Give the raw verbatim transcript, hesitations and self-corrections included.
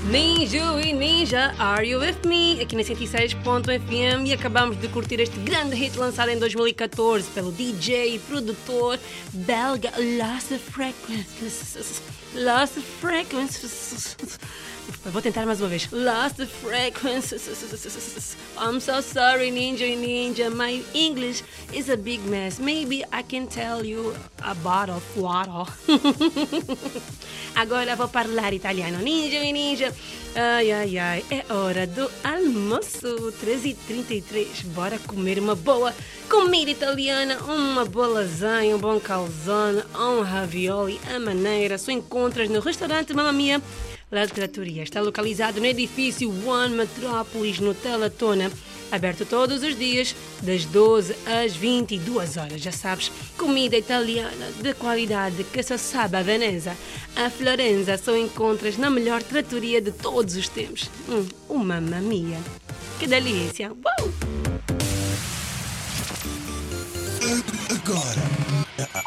Ninja e Ninja, Are You With Me? Aqui na cento e seis ponto F M, e acabamos de curtir este grande hit lançado em dois mil e catorze pelo D J e produtor belga Lost Frequencies. Lost Frequencies. Vou tentar mais uma vez. Lost Frequencies. I'm so sorry, Ninja e Ninja. My English is a big mess. Maybe I can tell you a bottle of water. Agora vou falar italiano. Ninja e Ninja. Ai, ai, ai. É hora do almoço. treze e trinta e três. Bora comer uma boa comida italiana. Uma boa lasanha, um bom calzone, um ravioli. A maneira só encontras no restaurante Mamma Mia. La Trattoria está localizado no edifício One Metrópolis, no Telatona, aberto todos os dias, das doze às vinte e duas horas. Já sabes, comida italiana de qualidade que só sabe a Veneza. A Florença só encontras na melhor trattoria de todos os tempos. Hum, uma Mamma Mia. Que delícia! Uau! Agora,